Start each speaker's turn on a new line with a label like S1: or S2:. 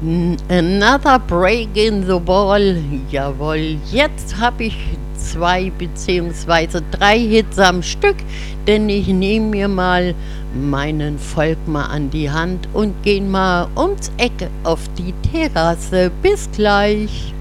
S1: Another break in the wall. Jawohl, jetzt habe ich 2 beziehungsweise 3 Hits am Stück, denn ich nehme mir mal meinen Volkmar an die Hand und gehen mal ums Eck auf die Terrasse. Bis gleich.